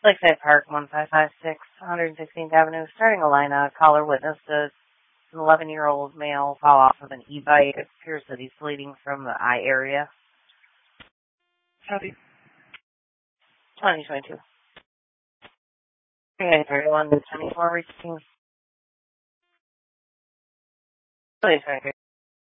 Lakeside Park, 1556, 116th Avenue. Starting a line, caller witnessed an 11-year-old male fall off of an e-bike. It appears that he's bleeding from the eye area. Copy. 2022. Okay, everyone, 24 reaching. Please,